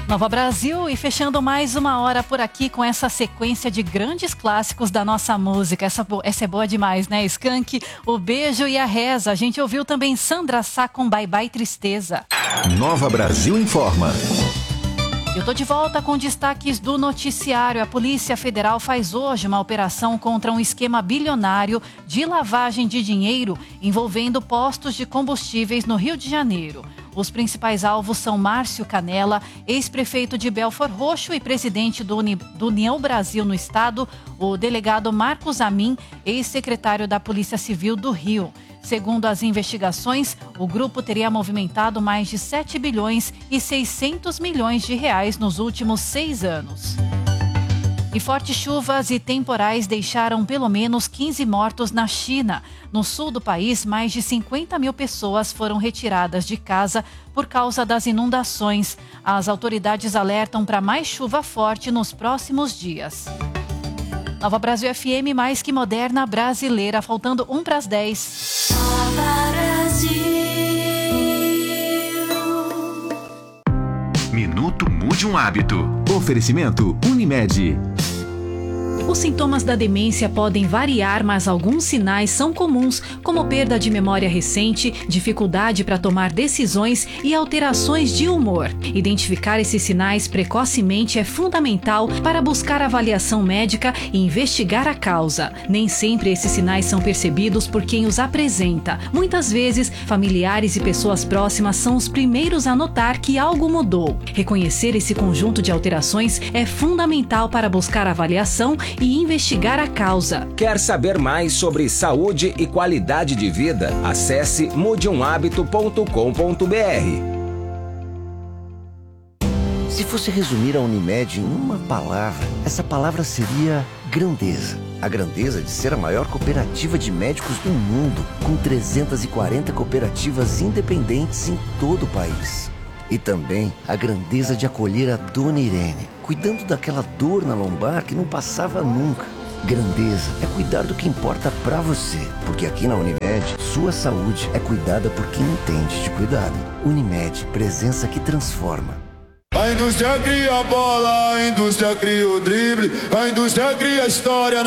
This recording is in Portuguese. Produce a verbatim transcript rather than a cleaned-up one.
Nova Brasil, e fechando mais uma hora por aqui com essa sequência de grandes clássicos da nossa música. Essa, essa é boa demais, né? Skank, O Beijo e a Reza. A gente ouviu também Sandra Sá com Bye Bye Tristeza. Nova Brasil informa. Eu tô de volta com destaques do noticiário. A Polícia Federal faz hoje uma operação contra um esquema bilionário de lavagem de dinheiro envolvendo postos de combustíveis no Rio de Janeiro. Os principais alvos são Márcio Canela, ex-prefeito de Belford Roxo e presidente do, Uni, do União Brasil no estado, o delegado Marcos Amin, ex-secretário da Polícia Civil do Rio. Segundo as investigações, o grupo teria movimentado mais de sete bilhões e seiscentos milhões de reais nos últimos seis anos. E fortes chuvas e temporais deixaram pelo menos quinze mortos na China. No sul do país, mais de cinquenta mil pessoas foram retiradas de casa por causa das inundações. As autoridades alertam para mais chuva forte nos próximos dias. Nova Brasil F M, mais que moderna, brasileira, faltando um para as dez. Nova Brasil. Minuto Mude um Hábito. Oferecimento Unimed. Os sintomas da demência podem variar, mas alguns sinais são comuns, como perda de memória recente, dificuldade para tomar decisões e alterações de humor. Identificar esses sinais precocemente é fundamental para buscar avaliação médica e investigar a causa. Nem sempre esses sinais são percebidos por quem os apresenta. Muitas vezes, familiares e pessoas próximas são os primeiros a notar que algo mudou. Reconhecer esse conjunto de alterações é fundamental para buscar avaliação e investigar a causa. Quer saber mais sobre saúde e qualidade de vida? Acesse mude um hábito ponto com ponto b r. Se fosse resumir a Unimed em uma palavra, essa palavra seria grandeza. A grandeza de ser a maior cooperativa de médicos do mundo, com trezentas e quarenta cooperativas independentes em todo o país. E também a grandeza de acolher a Dona Irene, cuidando daquela dor na lombar que não passava nunca. Grandeza é cuidar do que importa pra você, porque aqui na Unimed, sua saúde é cuidada por quem entende de cuidado. Unimed, presença que transforma. A indústria cria a bola, a indústria cria o drible, a indústria cria a história.